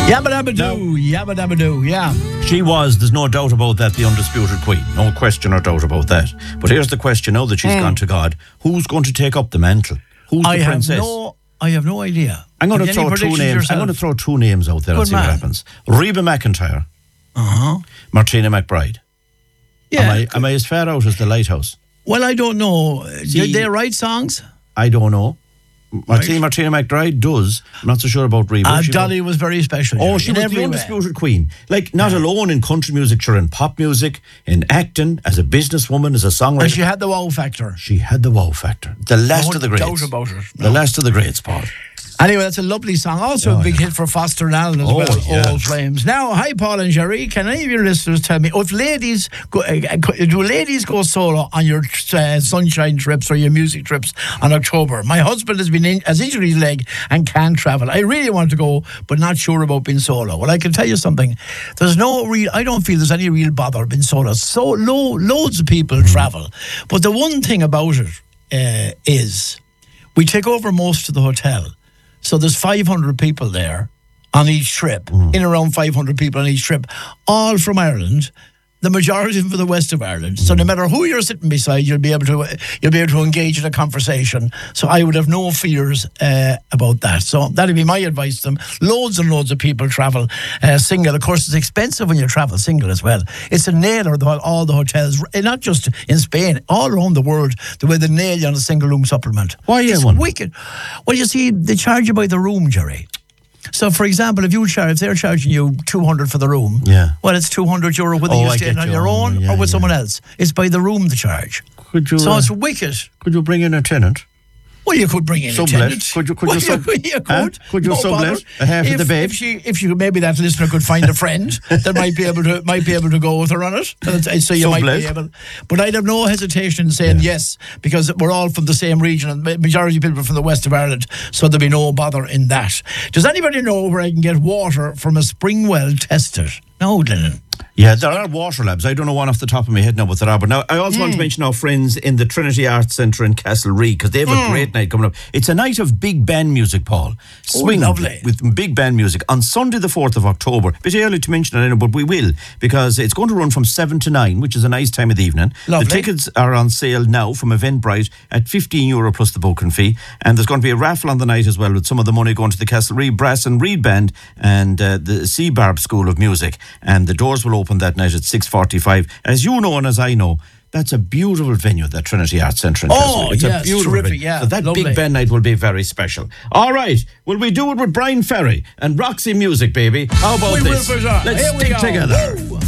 Yabba dabba doo, yabba dabba doo, yeah. She was, there's no doubt about that, the undisputed queen. No question or doubt about that. But here's the question now that she's gone to God. Who's going to take up the mantle? Who's the princess? I have no idea. I'm going to throw two names. I'm going to throw two names out there and see what happens. Reba McEntire. Martina McBride. Yeah. Am I as far out as The Lighthouse? Well, I don't know. Did they write songs? I don't know. Martina McBride does. I'm not so sure about Reba. Dolly was very special. Oh, she was the undisputed queen. Like, not alone in country music, sure, in pop music, in acting, as a businesswoman, as a songwriter. And she had the wow factor. She had the wow factor. The last of the greats. No doubt about it. The last of the greats, Paul. Anyway, that's a lovely song. Also a big hit for Foster and Allen as well. Yeah. All Flames. Now, hi, Paul and Jerry. Can any of your listeners tell me, if ladies do ladies go solo on your sunshine trips or your music trips on October? My husband has injured his leg and can't travel. I really want to go, but not sure about being solo. Well, I can tell you something. I don't feel there's any real bother being solo. So loads of people travel. But the one thing about it is we take over most of the hotel. So there's 500 people there on each trip, in around 500 people on each trip, all from Ireland. The majority of them from the west of Ireland. So no matter who you're sitting beside, you'll be able to engage in a conversation. So I would have no fears about that. So that'd be my advice to them. Loads and loads of people travel single. Of course, it's expensive when you travel single as well. It's a nailer, all the hotels, not just in Spain, all around the world, the way they nail you on a single room supplement. Why is one? Wicked. Well, you see, they charge you by the room, Jerry. So, for example, if they're charging you 200 for the room, well, it's €200 whether you're staying on your own or with someone else. It's by the room the charge. So it's wicked. Could you bring in a tenant? Well, you could bring in a tenant. Could you sublet a half of the bed? If you maybe that listener could find a friend that might be able to go with her on it. So you might be able. But I'd have no hesitation in saying yes, because we're all from the same region, and the majority of people are from the west of Ireland, so there'll be no bother in that. Does anybody know where I can get water from a spring well tested? No, Lennon. Yeah, there are water labs. I don't know one off the top of my head now, but there are. But now, I also want to mention our friends in the Trinity Arts Centre in Castlereagh, because they have a great night coming up. It's a night of big band music, Paul. Swing with big band music on Sunday the 4th of October. Bit early to mention it, but we will, because it's going to run from 7 to 9, which is a nice time of the evening. Lovely. The tickets are on sale now from Eventbrite at €15 plus the booking fee. And there's going to be a raffle on the night as well, with some of the money going to the Castlereagh Brass and Reed Band and the Seabarb School of Music. And the doors will open that night at 6:45. As you know and as I know, that's a beautiful venue, that Trinity Arts Centre in Castlereagh. It's a beautiful terrific, venue. yeah. So that big band night will be very special. All right, will we do it with Brian Ferry and Roxy Music, baby? How about this? Let's stick together.